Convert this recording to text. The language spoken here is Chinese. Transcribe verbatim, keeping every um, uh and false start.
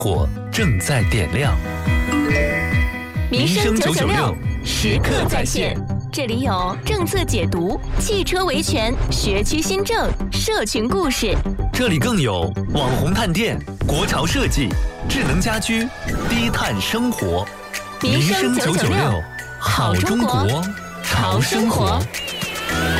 火正在点亮。 民生九九六时刻在线，这里有政策解读、汽车维权、学区新政、社群故事， 这里更有网红探店、国潮设计、智能家居、低碳生活。 民生九九六， 好中国，潮生活。